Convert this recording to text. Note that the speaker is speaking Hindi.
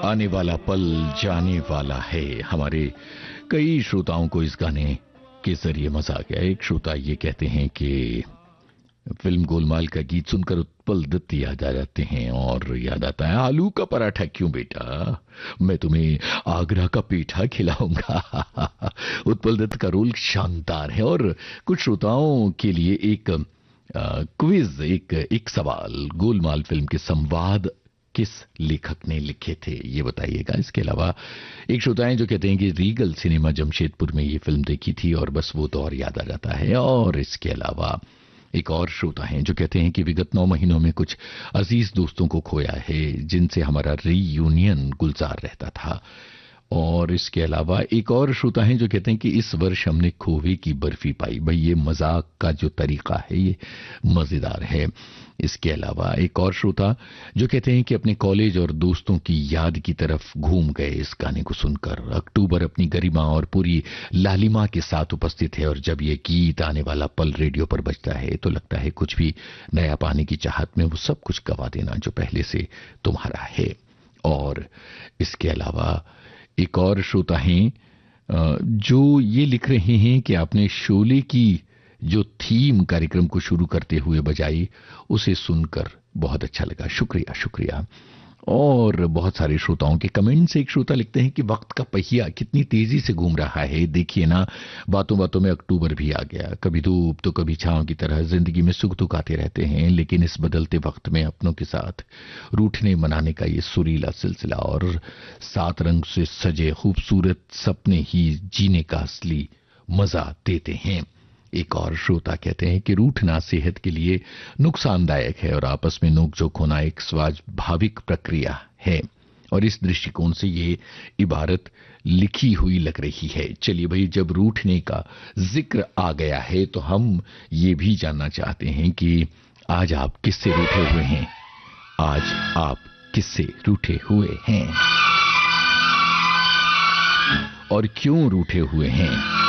आने वाला पल जाने वाला है। हमारे कई श्रोताओं को इस गाने के जरिए मजा आ गया। एक श्रोता ये कहते हैं कि फिल्म गोलमाल का गीत सुनकर उत्पल दत्त याद आ जाते हैं और याद आता है आलू का पराठा क्यों बेटा, मैं तुम्हें आगरा का पेठा खिलाऊंगा। उत्पल दत्त का रोल शानदार है। और कुछ श्रोताओं के लिए एक क्विज, एक सवाल, गोलमाल फिल्म के संवाद किस लेखक ने लिखे थे ये बताइएगा। इसके अलावा एक श्रोता है जो कहते हैं कि रीगल सिनेमा जमशेदपुर में ये फिल्म देखी थी और बस वो दौर याद आ जाता है। और इसके अलावा एक और श्रोता हैं जो कहते हैं कि विगत 9 महीनों में कुछ अजीज दोस्तों को खोया है जिनसे हमारा रीयूनियन गुलजार रहता था। और इसके अलावा एक और श्रोता हैं जो कहते हैं कि इस वर्ष हमने खोवे की बर्फी पाई। भाई ये मजाक का जो तरीका है ये मजेदार है। इसके अलावा एक और श्रोता जो कहते हैं कि अपने कॉलेज और दोस्तों की याद की तरफ घूम गए इस गाने को सुनकर। अक्टूबर अपनी गरिमा और पूरी लालिमा के साथ उपस्थित है और जब ये गीत आने वाला पल रेडियो पर बजता है तो लगता है कुछ भी नया पाने की चाहत में वो सब कुछ गवा देना जो पहले से तुम्हारा है। और इसके अलावा एक और श्रोता हैं जो ये लिख रहे हैं कि आपने शोले की जो थीम कार्यक्रम को शुरू करते हुए बजाई उसे सुनकर बहुत अच्छा लगा, शुक्रिया शुक्रिया। और बहुत सारे श्रोताओं के कमेंट से एक श्रोता लिखते हैं कि वक्त का पहिया कितनी तेजी से घूम रहा है, देखिए ना बातों बातों में अक्टूबर भी आ गया। कभी धूप तो कभी छांव की तरह जिंदगी में सुख दुख आते रहते हैं, लेकिन इस बदलते वक्त में अपनों के साथ रूठने मनाने का ये सुरीला सिलसिला और 7 रंग से सजे खूबसूरत सपने ही जीने का असली मजा देते हैं। एक और श्रोता कहते हैं कि रूठना सेहत के लिए नुकसानदायक है और आपस में नोकझोंक होना एक स्वाभाविक प्रक्रिया है और इस दृष्टिकोण से ये इबारत लिखी हुई लग रही है। चलिए भाई, जब रूठने का जिक्र आ गया है तो हम ये भी जानना चाहते हैं कि आज आप किससे रूठे हुए हैं, आज आप किससे रूठे हुए हैं और क्यों रूठे हुए हैं।